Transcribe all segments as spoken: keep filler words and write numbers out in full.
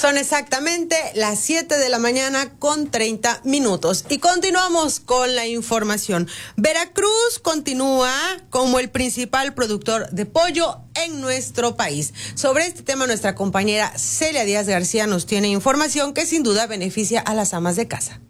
Son exactamente las siete de la mañana con treinta minutos y continuamos con la información. Veracruz continúa como el principal productor de pollo en nuestro país. Sobre este tema, nuestra compañera Celia Díaz García nos tiene información que sin duda beneficia a las amas de casa.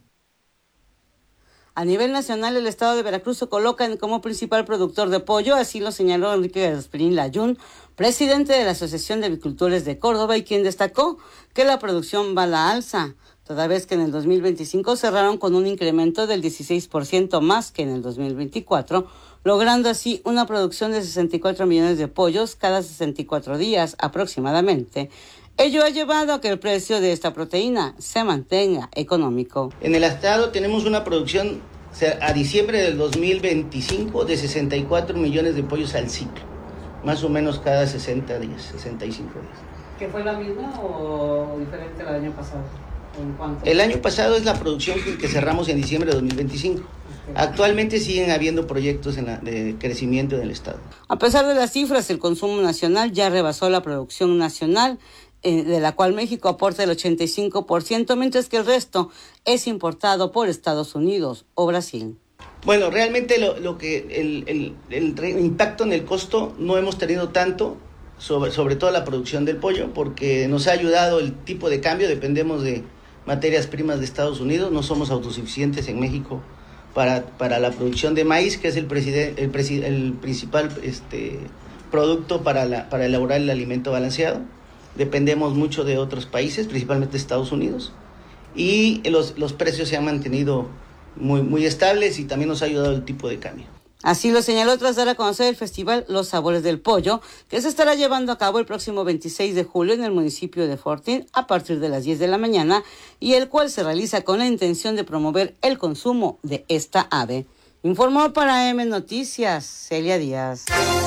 A nivel nacional, el estado de Veracruz se coloca como principal productor de pollo, así lo señaló Enrique Gasperín Layún, presidente de la Asociación de Avicultores de Córdoba, y quien destacó que la producción va a la alza, toda vez que en el dos mil veinticinco cerraron con un incremento del dieciséis por ciento más que en el dos mil veinticuatro, logrando así una producción de sesenta y cuatro millones de pollos cada sesenta y cuatro días aproximadamente. Ello ha llevado a que el precio de esta proteína se mantenga económico. En el estado tenemos una producción a diciembre del dos mil veinticinco de sesenta y cuatro millones de pollos al ciclo, más o menos cada sesenta días, sesenta y cinco días. ¿Que fue la misma o diferente al año pasado? ¿En cuánto? El año pasado es la producción que cerramos en diciembre de dos mil veinticinco. Okay. Actualmente siguen habiendo proyectos en la, de crecimiento del estado. A pesar de las cifras, el consumo nacional ya rebasó la producción nacional, de la cual México aporta el ochenta y cinco por ciento, mientras que el resto es importado por Estados Unidos o Brasil. Bueno, realmente lo, lo que el, el, el impacto en el costo no hemos tenido tanto, sobre, sobre todo la producción del pollo, porque nos ha ayudado el tipo de cambio, dependemos de materias primas de Estados Unidos, no somos autosuficientes en México para, para la producción de maíz, que es el, preside, el, preside, el principal este, producto para, la, para elaborar el alimento balanceado. Dependemos mucho de otros países, principalmente Estados Unidos, y los, los precios se han mantenido muy, muy estables y también nos ha ayudado el tipo de cambio. Así lo señaló tras dar a conocer el festival Los Sabores del Pollo, que se estará llevando a cabo el próximo veintiséis de julio en el municipio de Fortín a partir de las diez de la mañana, y el cual se realiza con la intención de promover el consumo de esta ave. Informó para M Noticias, Celia Díaz.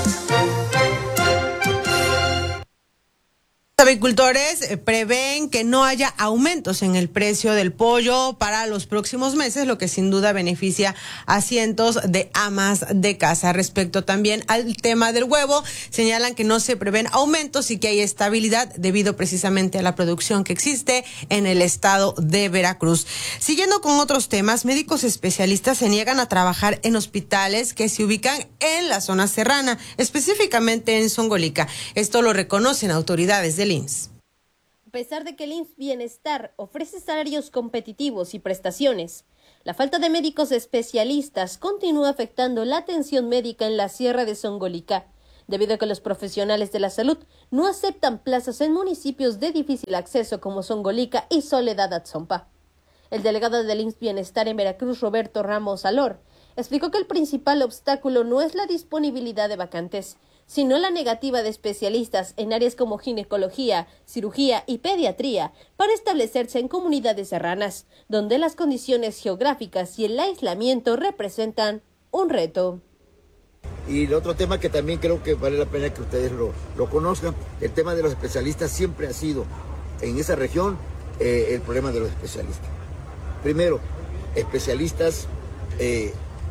Los avicultores prevén que no haya aumentos en el precio del pollo para los próximos meses, lo que sin duda beneficia a cientos de amas de casa. Respecto también al tema del huevo, señalan que no se prevén aumentos y que hay estabilidad debido precisamente a la producción que existe en el estado de Veracruz. Siguiendo con otros temas, médicos especialistas se niegan a trabajar en hospitales que se ubican en la zona serrana, específicamente en Zongolica. Esto lo reconocen autoridades del I M S S. A pesar de que el I M S S Bienestar ofrece salarios competitivos y prestaciones, la falta de médicos especialistas continúa afectando la atención médica en la Sierra de Zongolica, debido a que los profesionales de la salud no aceptan plazas en municipios de difícil acceso como Zongolica y Soledad Atzompa. El delegado del I M S S Bienestar en Veracruz, Roberto Ramos Alor, explicó que el principal obstáculo no es la disponibilidad de vacantes, sino la negativa de especialistas en áreas como ginecología, cirugía y pediatría para establecerse en comunidades serranas, donde las condiciones geográficas y el aislamiento representan un reto. Y el otro tema que también creo que vale la pena que ustedes lo, lo conozcan, el tema de los especialistas siempre ha sido en esa región eh, el problema de los especialistas. Primero, especialistas, eh,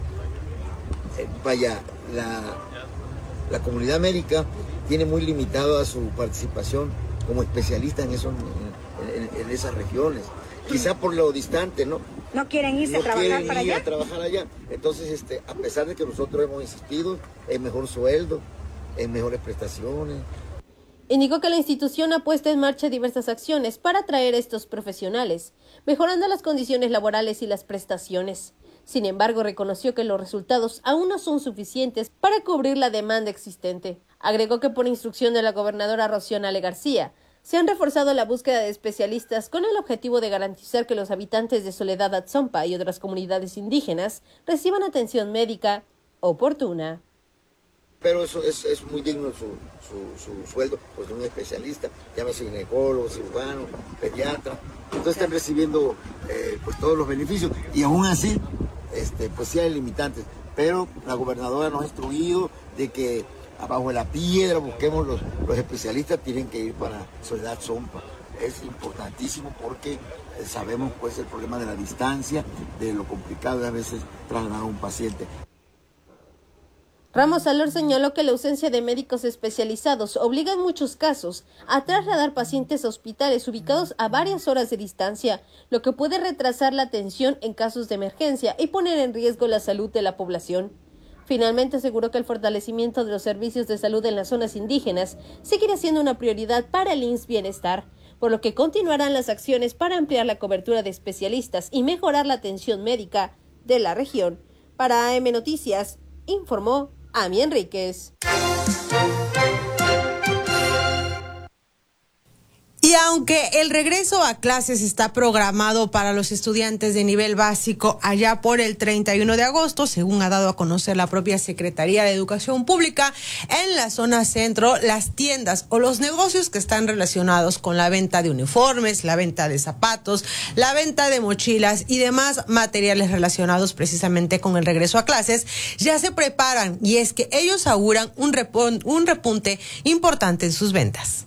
eh, vaya, la... La comunidad médica tiene muy limitada su participación como especialista en, eso, en, en, en esas regiones. Quizá por lo distante, ¿no? No quieren irse no a trabajar quieren para ir allá. a trabajar allá. Entonces, este, a pesar de que nosotros hemos insistido en mejor sueldo, en mejores prestaciones. Indicó que la institución ha puesto en marcha diversas acciones para atraer a estos profesionales, mejorando las condiciones laborales y las prestaciones. Sin embargo, reconoció que los resultados aún no son suficientes para cubrir la demanda existente. Agregó que por instrucción de la gobernadora Rocío Nale García, se han reforzado la búsqueda de especialistas con el objetivo de garantizar que los habitantes de Soledad Atzompa y otras comunidades indígenas reciban atención médica oportuna. Pero eso es, es muy digno su, su, su sueldo, pues un especialista, llámese ginecólogo, cirujano, pediatra. Entonces están recibiendo eh, pues todos los beneficios y aún así este, pues sí hay limitantes. Pero la gobernadora nos ha instruido de que abajo de la piedra busquemos los, los especialistas, tienen que ir para Soledad Atzompa. Es importantísimo porque sabemos pues el problema de la distancia, de lo complicado de a veces trasladar a un paciente. Ramos Alor señaló que la ausencia de médicos especializados obliga en muchos casos a trasladar pacientes a hospitales ubicados a varias horas de distancia, lo que puede retrasar la atención en casos de emergencia y poner en riesgo la salud de la población. Finalmente aseguró que el fortalecimiento de los servicios de salud en las zonas indígenas seguirá siendo una prioridad para el I M S S Bienestar, por lo que continuarán las acciones para ampliar la cobertura de especialistas y mejorar la atención médica de la región. Para A M Noticias, informó Ami Enríquez. Y aunque el regreso a clases está programado para los estudiantes de nivel básico allá por el treinta y uno de agosto, según ha dado a conocer la propia Secretaría de Educación Pública, en la zona centro, las tiendas o los negocios que están relacionados con la venta de uniformes, la venta de zapatos, la venta de mochilas y demás materiales relacionados precisamente con el regreso a clases, ya se preparan, y es que ellos auguran un, repon- un repunte importante en sus ventas.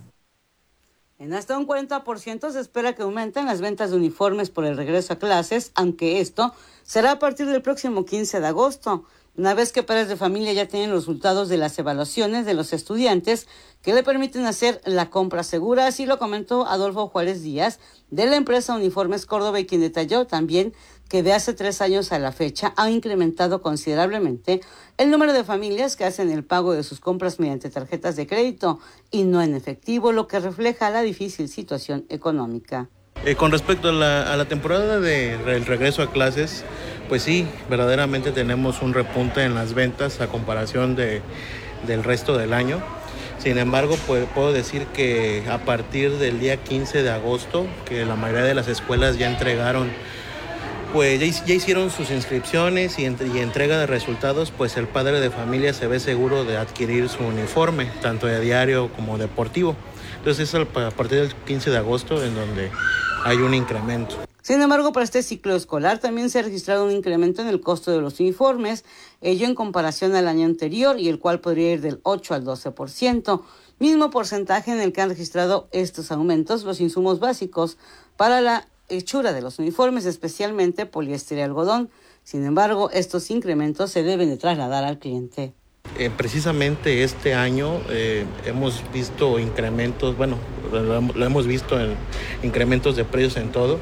En hasta un cuarenta por ciento se espera que aumenten las ventas de uniformes por el regreso a clases, aunque esto será a partir del próximo quince de agosto, una vez que padres de familia ya tienen los resultados de las evaluaciones de los estudiantes que le permiten hacer la compra segura. Así lo comentó Adolfo Juárez Díaz de la empresa Uniformes Córdoba, y quien detalló también que de hace tres años a la fecha ha incrementado considerablemente el número de familias que hacen el pago de sus compras mediante tarjetas de crédito y no en efectivo, lo que refleja la difícil situación económica. Eh, con respecto a la, a la temporada del de regreso a clases, pues sí, verdaderamente tenemos un repunte en las ventas a comparación de, del resto del año. Sin embargo, pues, puedo decir que a partir del día quince de agosto, que la mayoría de las escuelas ya entregaron, pues ya, ya hicieron sus inscripciones y, entre, y entrega de resultados, pues el padre de familia se ve seguro de adquirir su uniforme, tanto de diario como deportivo. Entonces es a partir del quince de agosto en donde hay un incremento. Sin embargo, para este ciclo escolar también se ha registrado un incremento en el costo de los uniformes, ello en comparación al año anterior, y el cual podría ir del ocho al doce por ciento, mismo porcentaje en el que han registrado estos aumentos los insumos básicos para la hechura de los uniformes, especialmente poliéster y algodón. Sin embargo, estos incrementos se deben de trasladar al cliente. Eh, precisamente este año eh, hemos visto incrementos, bueno, lo, lo hemos visto en incrementos de precios en todo.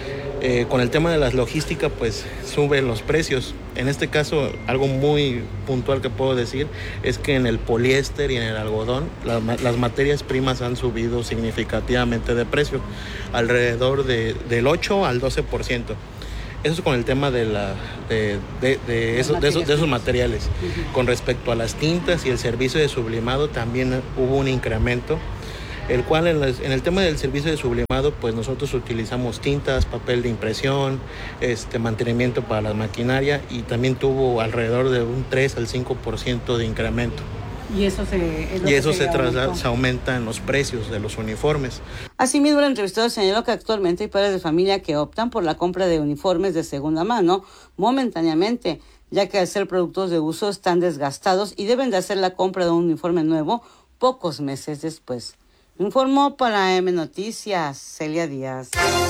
Eh, con el tema de las logísticas, pues suben los precios. En este caso, algo muy puntual que puedo decir es que en el poliéster y en el algodón, la, las materias primas han subido significativamente de precio, alrededor de, del ocho al doce por ciento. Eso es con el tema de, la, de, de, de, eso, de, esos, de esos materiales. Uh-huh. Con respecto a las tintas y el servicio de sublimado, también hubo un incremento, el cual en, las, en el tema del servicio de sublimado, pues nosotros utilizamos tintas, papel de impresión, este mantenimiento para la maquinaria, y también tuvo alrededor de un tres al cinco por ciento de incremento. Y eso se, y eso se, traslada, se aumenta en los precios de los uniformes. Asimismo, el entrevistado señaló que actualmente hay padres de familia que optan por la compra de uniformes de segunda mano momentáneamente, ya que al ser productos de uso están desgastados y deben de hacer la compra de un uniforme nuevo pocos meses después. Informó para A M Noticias, Celia Díaz.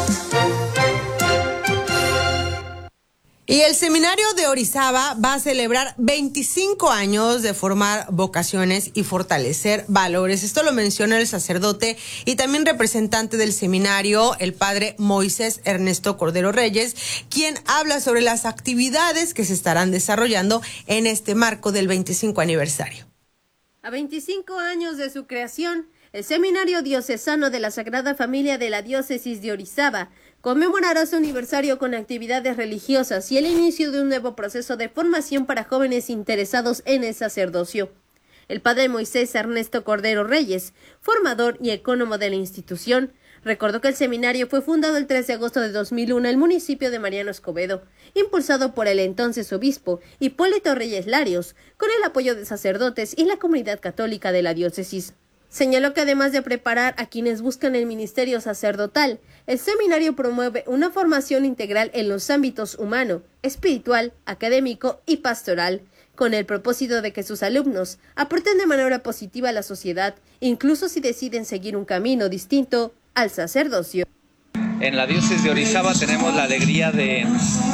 Y el seminario de Orizaba va a celebrar veinticinco años de formar vocaciones y fortalecer valores. Esto lo menciona el sacerdote y también representante del seminario, el padre Moisés Ernesto Cordero Reyes, quien habla sobre las actividades que se estarán desarrollando en este marco del veinticinco aniversario. A veinticinco años de su creación, el Seminario Diocesano de la Sagrada Familia de la Diócesis de Orizaba conmemorará su aniversario con actividades religiosas y el inicio de un nuevo proceso de formación para jóvenes interesados en el sacerdocio. El padre Moisés Ernesto Cordero Reyes, formador y ecónomo de la institución, recordó que el seminario fue fundado el tres de agosto de dos mil uno en el municipio de Mariano Escobedo, impulsado por el entonces obispo Hipólito Reyes Larios, con el apoyo de sacerdotes y la comunidad católica de la diócesis. Señaló que además de preparar a quienes buscan el ministerio sacerdotal, el seminario promueve una formación integral en los ámbitos humano, espiritual, académico y pastoral, con el propósito de que sus alumnos aporten de manera positiva a la sociedad, incluso si deciden seguir un camino distinto al sacerdocio. En la diócesis de Orizaba tenemos la alegría de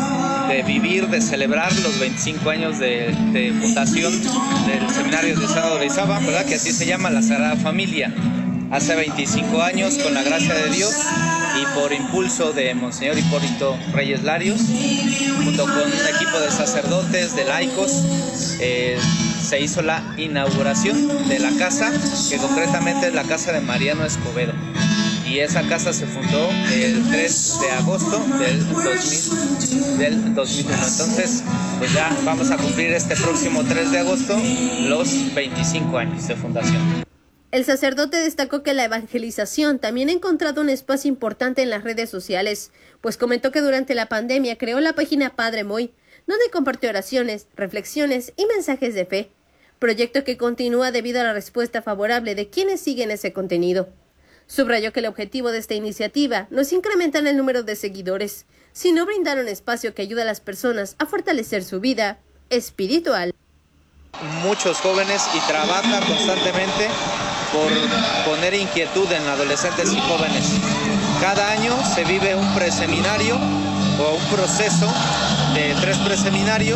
de vivir, de celebrar los veinticinco años de, de fundación del Seminario de San Orizaba, ¿verdad? Que así se llama, la Sagrada Familia. Hace veinticinco años, con la gracia de Dios y por impulso de Monseñor Hipólito Reyes Larios, junto con un equipo de sacerdotes, de laicos, eh, se hizo la inauguración de la casa, que concretamente es la casa de Mariano Escobedo. Y esa casa se fundó el tres de agosto del dos mil, del dos mil uno. Entonces, pues ya vamos a cumplir este próximo tres de agosto los veinticinco años de fundación. El sacerdote destacó que la evangelización también ha encontrado un espacio importante en las redes sociales, pues comentó que durante la pandemia creó la página Padre Moy, donde compartió oraciones, reflexiones y mensajes de fe, proyecto que continúa debido a la respuesta favorable de quienes siguen ese contenido. Subrayó que el objetivo de esta iniciativa no es incrementar el número de seguidores, sino brindar un espacio que ayude a las personas a fortalecer su vida espiritual. Muchos jóvenes y trabaja constantemente por poner inquietud en adolescentes y jóvenes. Cada año se vive un preseminario o un proceso de tres preseminarios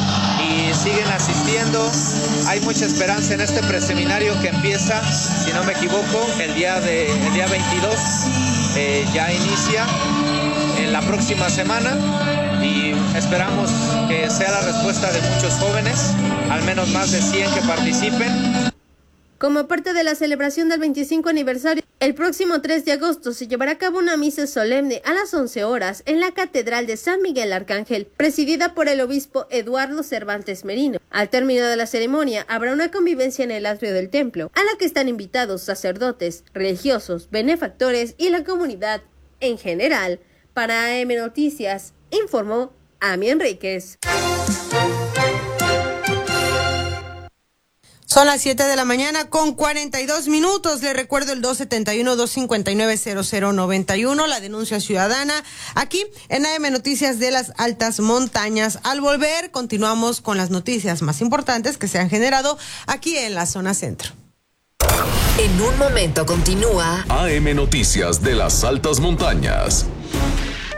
y siguen asistiendo. Hay mucha esperanza en este preseminario que empieza, si no me equivoco, el día, de, el día veintidós, eh, ya inicia en la próxima semana y esperamos que sea la respuesta de muchos jóvenes, al menos más de cien que participen. Como parte de la celebración del veinticinco aniversario, el próximo tres de agosto se llevará a cabo una misa solemne a las once horas en la Catedral de San Miguel Arcángel, presidida por el obispo Eduardo Cervantes Merino. Al término de la ceremonia, habrá una convivencia en el atrio del templo, a la que están invitados sacerdotes, religiosos, benefactores y la comunidad en general. Para A M Noticias, informó Ami Enríquez. Son las siete de la mañana con cuarenta y dos minutos. Le recuerdo el dos setenta y uno, dos cincuenta y nueve, cero cero noventa y uno, la denuncia ciudadana, aquí en A M Noticias de las Altas Montañas. Al volver, continuamos con las noticias más importantes que se han generado aquí en la zona centro. En un momento continúa A M Noticias de las Altas Montañas.